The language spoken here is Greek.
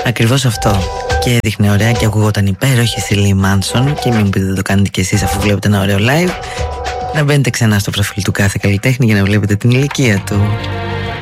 Ακριβώς αυτό. Και έδειχνε ωραία και ακούγονταν υπέροχη στη Λί Μάνσον. Και μην μου πείτε δεν το κάνετε κι εσείς αφού βλέπετε ένα ωραίο live. Να μπαίνετε ξανά στο προφίλ του κάθε καλλιτέχνη για να βλέπετε την ηλικία του.